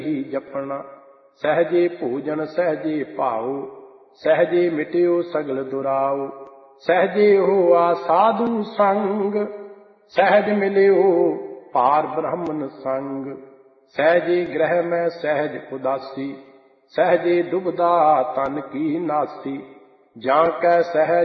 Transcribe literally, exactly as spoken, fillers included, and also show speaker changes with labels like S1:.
S1: ਹੀ ਜਪਣਾ। ਸਹਿਜੇ ਭੋਜਨ ਸਹਿਜੇ ਭਾਉ, ਸਹਿਜੇ ਮਿਟਿਓ ਸਗਲ ਦੁਰਾਉ। ਸਹਿਜੇ ਹੋਆ ਸਾਧੂ ਸੰਗ, ਸਹਿਜ ਮਿਲਿਓ ਪਾਰ ਬ੍ਰਹਮਨ ਸੰਗ। ਸਹਿਜੇ ਗ੍ਰਹਿ ਮੈਂ ਸਹਿਜ ਉਦਾਸੀ, ਸਹਿਜੇ ਦੁਬਦਾ ਤਨ ਕੀ ਨਾਸੀ। ਜਾਂ ਕੈ ਸਹਿਜ